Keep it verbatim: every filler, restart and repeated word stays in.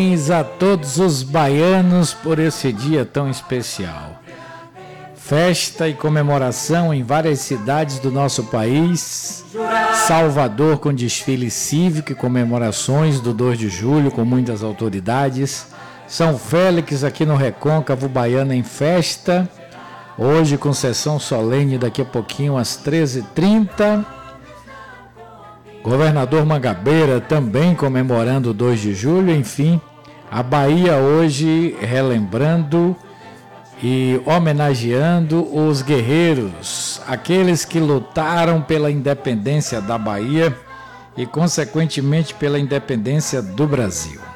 Parabéns a todos os baianos por esse dia tão especial. Festa e comemoração em várias cidades do nosso país. Salvador com desfile cívico e comemorações do dois de julho com muitas autoridades. São Félix aqui no Recôncavo Baiano em festa. Hoje com sessão solene daqui a pouquinho às treze e trinta. Governador Mangabeira também comemorando o dois de julho, enfim. A Bahia hoje relembrando e homenageando os guerreiros, aqueles que lutaram pela independência da Bahia e, consequentemente, pela independência do Brasil.